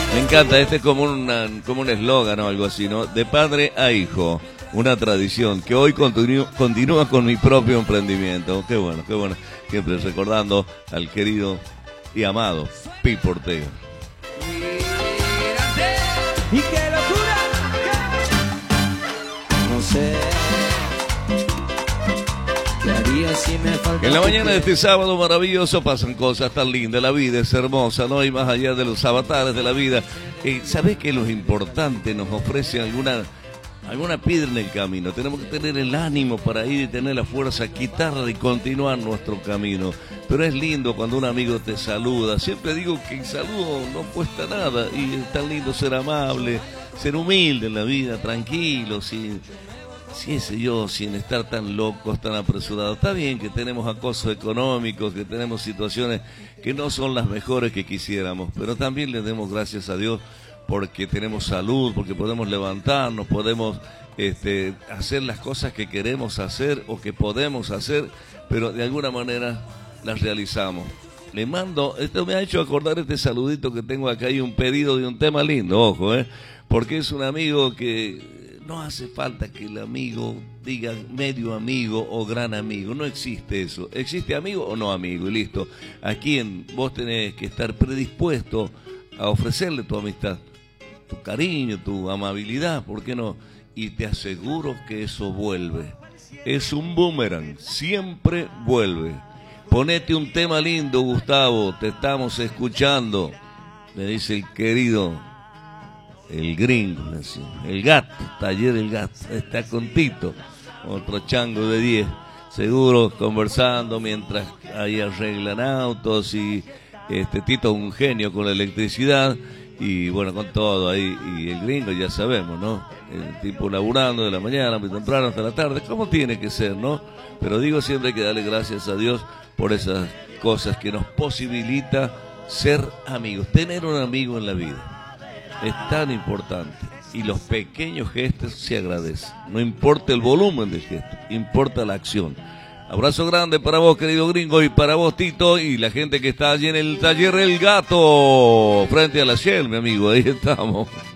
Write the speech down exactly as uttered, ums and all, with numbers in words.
Me encanta, este es como una, como un eslogan o algo así, ¿no? De padre a hijo, una tradición que hoy continúa, continúa con mi propio emprendimiento. Qué bueno, qué bueno. Siempre recordando al querido y amado Pipo Ortega. ¡Y qué locura! No sé qué haría si me faltara. En la mañana de este sábado maravilloso pasan cosas tan lindas. La vida es hermosa, ¿no? Y más allá de los avatares de la vida, eh, ¿sabés que lo importante nos ofrece alguna, alguna piedra en el camino? Tenemos que tener el ánimo para ir y tener la fuerza, quitarla y continuar nuestro camino. Pero es lindo cuando un amigo te saluda. Siempre digo que el saludo no cuesta nada y es tan lindo ser amable, ser humilde en la vida, tranquilo, sin, sin ese yo, sin estar tan locos, tan apresurados. Está bien que tenemos acosos económicos, que tenemos situaciones que no son las mejores que quisiéramos, pero también le demos gracias a Dios porque tenemos salud, porque podemos levantarnos, podemos este, hacer las cosas que queremos hacer o que podemos hacer, pero de alguna manera las realizamos. Le mando, esto me ha hecho acordar este saludito que tengo acá y un pedido de un tema lindo, ojo, eh, porque es un amigo que no hace falta que el amigo diga medio amigo o gran amigo, no existe eso, existe amigo o no amigo y listo. Aquí en, vos tenés que estar predispuesto a ofrecerle tu amistad, tu cariño, tu amabilidad, ¿por qué no? Y te aseguro que eso vuelve, es un boomerang, siempre vuelve. Ponete un tema lindo, Gustavo, te estamos escuchando, le dice el querido, el gringo, el gato, taller el gato, está con Tito, otro chango de diez, seguro conversando mientras ahí arreglan autos y este Tito es un genio con la electricidad y bueno, con todo ahí, y el gringo ya sabemos, ¿no? El tipo laburando de la mañana, muy temprano hasta la tarde, como tiene que ser, ¿no? Pero digo, siempre hay que darle gracias a Dios por esas cosas que nos posibilita ser amigos, tener un amigo en la vida. Es tan importante. Y los pequeños gestos se agradecen. No importa el volumen del gesto, importa la acción. Abrazo grande para vos, querido gringo, y para vos, Tito, y la gente que está allí en el taller El Gato, frente a la Shell, mi amigo. Ahí estamos.